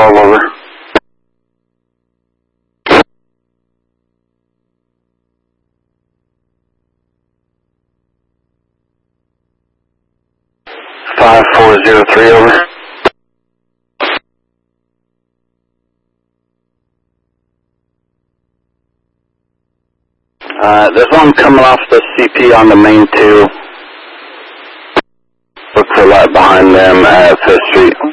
12, over. Five 403, over. There's one coming off the CP on the main 2. Look for light behind them at 5th Street.